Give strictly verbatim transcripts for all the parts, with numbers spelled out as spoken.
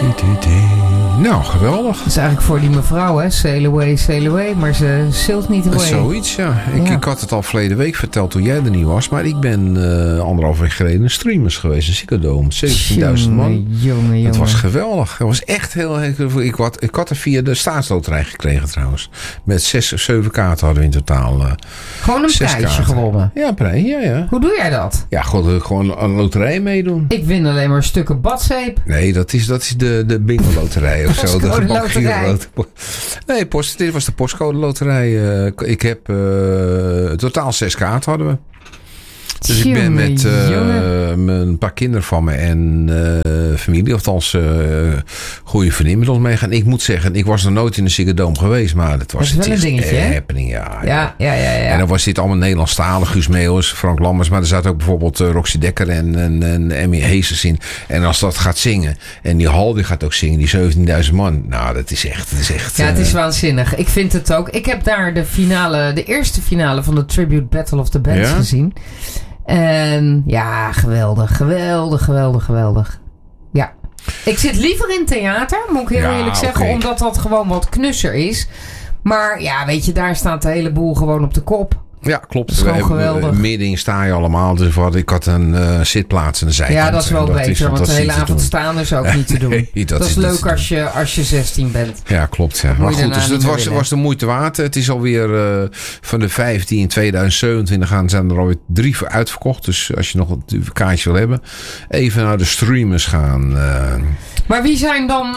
Nou, geweldig. Dat is eigenlijk voor die mevrouw, hè? Sail away, sail away. Maar ze sailt niet away. Zoiets, ja. Ik, ja. ik had het al verleden week verteld toen jij er niet was. Maar ik ben uh, anderhalf week geleden in streamers geweest. In Ziggo Dome. zeventienduizend man. Jongen, jongen, jongen. Het was geweldig. Het was echt heel... heel ik, had, ik had er via de staatsloterij gekregen trouwens. Met zes of zeven kaarten hadden we in totaal. Uh, gewoon een prijsje gewonnen? Ja, prijs. Ja, ja. Hoe doe jij dat? Ja, gewoon, gewoon een loterij meedoen. Ik win alleen maar stukken badzeep. Nee, dat is, dat is de, de bingo loterij of zo. De loterij. Nee, post, dit was de postcode loterij. Uh, ik heb uh, totaal zes kaarten hadden we. Dus ik ben met uh, een paar kinderen van me en uh, familie, of althans uh, goede vrienden met ons meegaan. Ik moet zeggen, ik was nog nooit in de Ziggo Dome geweest, maar het was dat is wel een dingetje, hè? Happening, ja, ja, ja, ja, ja. En dan was dit allemaal Nederlandstalig, Guus Meeuwis, Frank Lammers, maar er zat ook bijvoorbeeld uh, Roxy Dekker en, en, en Emmy Heesters in. En als dat gaat zingen, en die hal die gaat ook zingen, die zeventienduizend man, nou, dat is echt, dat is echt. Ja, het is uh, waanzinnig. Ik vind het ook. Ik heb daar de finale, de eerste finale van de Tribute Battle of the Bands ja? gezien. En ja, geweldig, geweldig, geweldig, geweldig. Ja. Ik zit liever in theater, moet ik heel ja, eerlijk zeggen. Okay. Omdat dat gewoon wat knusser is. Maar ja, weet je, daar staat de hele boel gewoon op de kop. Ja, klopt. Dat is gewoon geweldig. Middenin sta je allemaal. Dus wat, ik had een uh, zitplaats aan de zijkant. Ja, dat is wel dat beter. Is, want de hele avond doen. staan is ook niet te doen. Nee, dat, dat is, is leuk als je, als je zestien bent. Ja, klopt. Ja. Maar goed, dus dat was, was de moeite waard. Het is alweer uh, van de vijftien in tweeduizend zevenentwintig gaan zijn er alweer drie voor uitverkocht. Dus als je nog een kaartje wil hebben, even naar de streamers gaan. Uh, Maar wie zijn dan...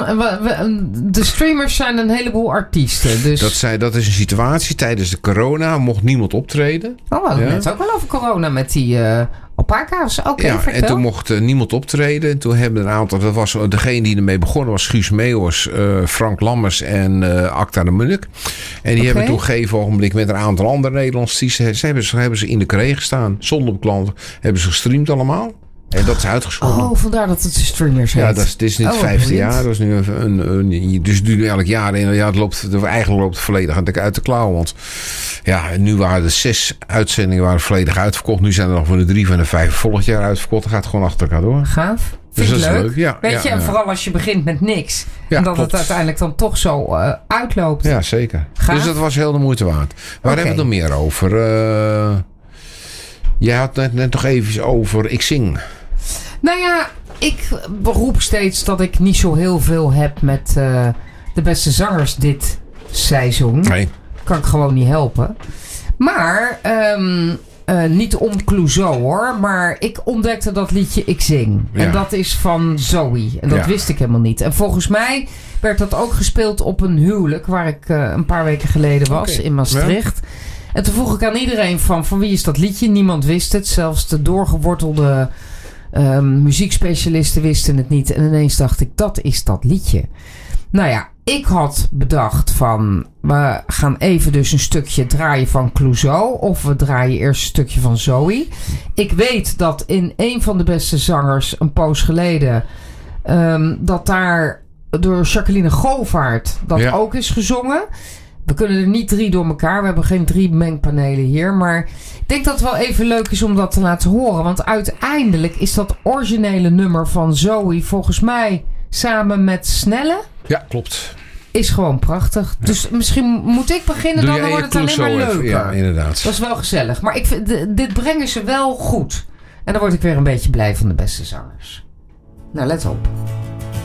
De streamers zijn een heleboel artiesten. Dus... Dat, zei, dat is een situatie. Tijdens de corona mocht niemand optreden. Oh, we hadden ja. net ook wel over corona met die uh, alpaca's. Oké, okay, ja, vertel. En toen mocht uh, niemand optreden. En toen hebben een aantal... Dat was, degene die ermee begonnen was Guus Meeuwis, uh, Frank Lammers en uh, Acta de Munnik. En die okay. hebben toen op een gegeven ogenblik met een aantal andere Nederlandse artiesten... Ze hebben, ze hebben ze in de kreeg gestaan. Zonder klanten. Hebben ze gestreamd allemaal. En dat is uitgeschoven. Oh, vandaar dat het de streamers heet. Ja, dat is, het is nu het oh, vijfde jaar. Dat is nu een, een, een, dus nu elk jaar. En ja, het loopt, eigenlijk loopt het volledig uit de klauw. Want ja, nu waren de zes uitzendingen waren volledig uitverkocht. Nu zijn er nog van de drie van de vijf volgend jaar uitverkocht. Dan gaat het gewoon achter elkaar door. Gaaf. Dus Vind dat ik is leuk. leuk. Ja, Weet ja, je, en ja. vooral als je begint met niks. Ja, en dat klopt. het uiteindelijk dan toch zo uh, uitloopt. Ja, zeker. Gaaf. Dus dat was heel de moeite waard. Waar okay. hebben we het nog meer over? Uh, jij had net, net nog even over Ik Zing. Nou ja, ik beroep steeds dat ik niet zo heel veel heb met uh, de beste zangers dit seizoen. Nee. Kan ik gewoon niet helpen. Maar, um, uh, niet om Clouseau hoor, maar ik ontdekte dat liedje Ik Zing. Ja. En dat is van Zoe. En dat ja. wist ik helemaal niet. En volgens mij werd dat ook gespeeld op een huwelijk waar ik uh, een paar weken geleden was okay. in Maastricht. Ja. En toen vroeg ik aan iedereen van, van wie is dat liedje? Niemand wist het. Zelfs de doorgewortelde... Um, muziekspecialisten wisten het niet. En ineens dacht ik, dat is dat liedje. Nou ja, ik had bedacht van... we gaan even dus een stukje draaien van Clouseau. Of we draaien eerst een stukje van Zoe. Ik weet dat in een van de beste zangers... een poos geleden... Um, dat daar door Jacqueline Govaert... dat ja. ook is gezongen. We kunnen er niet drie door elkaar. We hebben geen drie mengpanelen hier. Maar ik denk dat het wel even leuk is om dat te laten horen. Want uiteindelijk is dat originele nummer van Zoe... volgens mij samen met Snelle. Ja, klopt. Is gewoon prachtig. Ja. Dus misschien moet ik beginnen. Doe dan wordt het alleen maar leuker. Ja, inderdaad. Dat is wel gezellig. Maar ik vind, d- dit brengen ze wel goed. En dan word ik weer een beetje blij van de beste zangers. Nou, let op.